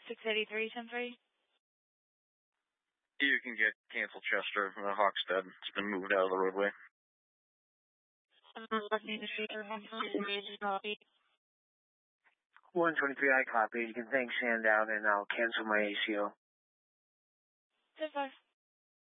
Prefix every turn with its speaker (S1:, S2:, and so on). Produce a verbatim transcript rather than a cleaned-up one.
S1: six eighty-three, ten three.
S2: You can get cancel Chester from the Hawkstead. It's been moved out of the roadway.
S3: one twenty-three, I copy. You can thank Sandown and I'll cancel my A C O.
S1: ten five.